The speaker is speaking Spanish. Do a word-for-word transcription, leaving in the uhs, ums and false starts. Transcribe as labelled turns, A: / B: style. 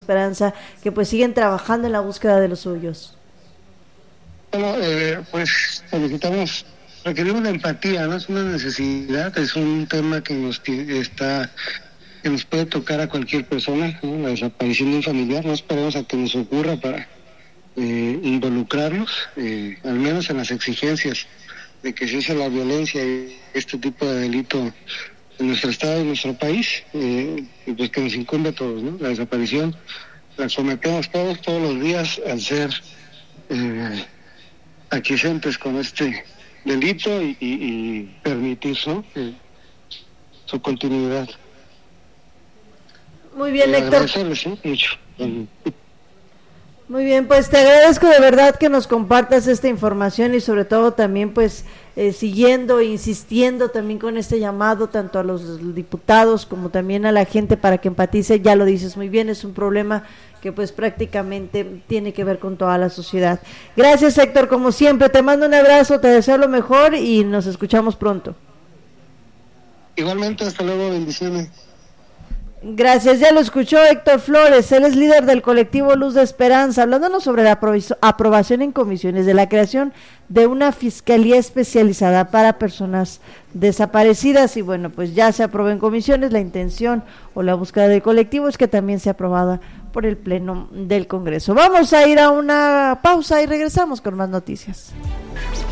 A: Esperanza, que pues siguen trabajando en la búsqueda de los suyos.
B: Bueno, eh, pues solicitamos, requerimos la empatía, no es una necesidad, es un tema que nos está que nos puede tocar a cualquier persona, ¿no? La desaparición de un familiar, no esperemos a que nos ocurra para eh, involucrarnos, eh, al menos en las exigencias de que cese la violencia y este tipo de delito en nuestro estado y en nuestro país, eh, y pues que nos incumbe a todos, ¿no? La desaparición la sometemos todos, todos los días al ser eh, aquiescentes con este delito y, y, y permitir, ¿no? eh, su continuidad.
A: Muy bien,
B: eh,
A: Héctor.
B: ¿Sí? Mucho.
A: Muy bien, pues te agradezco de verdad que nos compartas esta información y sobre todo también pues eh, siguiendo e insistiendo también con este llamado tanto a los diputados como también a la gente para que empatice. Ya lo dices muy bien, es un problema que pues prácticamente tiene que ver con toda la sociedad. Gracias, Héctor, como siempre, te mando un abrazo, te deseo lo mejor y nos escuchamos pronto.
B: Igualmente, hasta luego, bendiciones.
A: Gracias, ya lo escuchó Héctor Flores, él es líder del colectivo Luz de Esperanza, hablándonos sobre la aprobación en comisiones de la creación de una fiscalía especializada para personas desaparecidas. Y bueno, pues ya se aprobó en comisiones, la intención o la búsqueda del colectivo es que también sea aprobada por el Pleno del Congreso. Vamos a ir a una pausa y regresamos con más noticias.